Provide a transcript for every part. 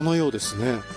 のようですね。ね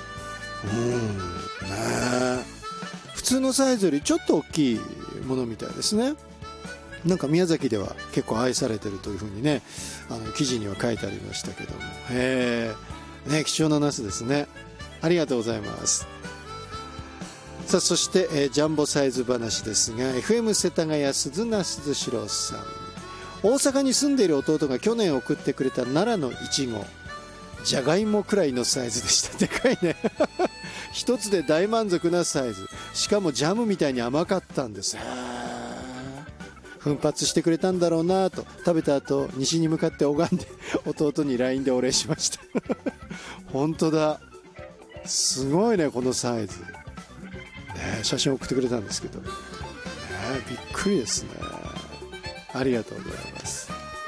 普通のサイズよりちょっと大きいものみたいですね。なんか宮崎では結構愛されてるというふうにね、記事には書いてありましたけども、ね、貴重なナスですね。ありがとうございます。さあそして、ジャンボサイズ話ですが、 FM 世田谷鈴名鈴代さん、大阪に住んでいる弟が去年送ってくれた奈良のいちご、じゃがいもくらいのサイズでした。でかいね一つで大満足なサイズ、しかもジャムみたいに甘かったんです。奮発してくれたんだろうなと、食べた後西に向かって拝んで弟に LINE でお礼しました本当だ、すごいねこのサイズ、写真送ってくれたんですけど、びっくりですね。ありがとうございます。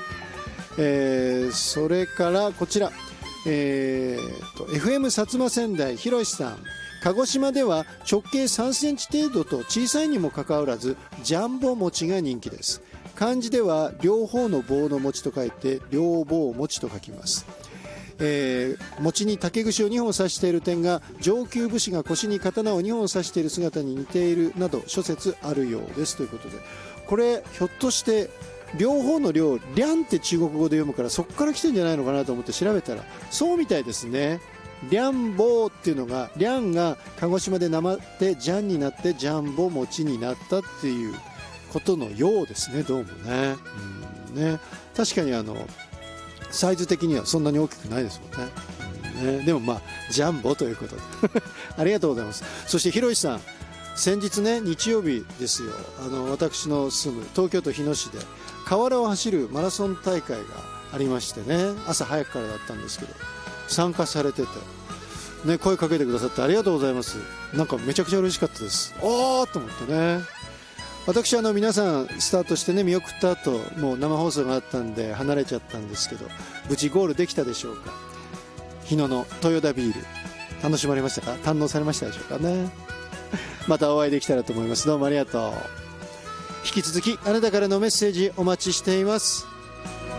それからこちら、FM 薩摩仙台ひろしさん、鹿児島では直径3センチ程度と小さいにもかかわらずジャンボ餅が人気です。漢字では両方の棒の餅と書いて両棒餅と書きます。餅に竹串を2本刺している点が上級武士が腰に刀を2本刺している姿に似ているなど諸説あるようですということで、これひょっとして両方の両、リャンって中国語で読むからそこから来てるんじゃないのかなと思って調べたらそうみたいですね。リャンボーっていうのが、リャンが鹿児島でなまってジャンになってジャンボ餅になったっていうことのようですね、どうもね。ね、確かにサイズ的にはそんなに大きくないですもんね。でもまあジャンボということでありがとうございます。そしてひろしさん、先日ね、日曜日ですよ、私の住む東京都日野市で河原を走るマラソン大会がありましてね、朝早くからだったんですけど参加されてて、ね、声かけてくださってありがとうございます。なんかめちゃくちゃ嬉しかったです。おーと思ってね。私皆さんスタートしてね見送った後、もう生放送があったんで離れちゃったんですけど、無事ゴールできたでしょうか。日野の豊田ビール楽しまれましたか、堪能されましたでしょうかね。またお会いできたらと思います。どうもありがとう。引き続きあなたからのメッセージお待ちしています。